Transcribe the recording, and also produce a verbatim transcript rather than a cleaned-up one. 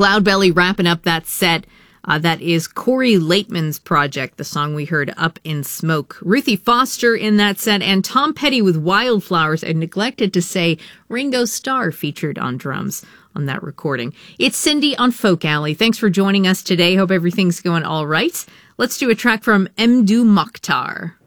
Cloudbelly wrapping up that set. Uh, that is Corey Laitman's project, the song we heard, Up in Smoke. Ruthie Foster in that set, and Tom Petty with Wildflowers. I neglected to say Ringo Starr featured on drums on that recording. It's Cindy on Folk Alley. Thanks for joining us today. Hope everything's going all right. Let's do a track from Mdou Moctar.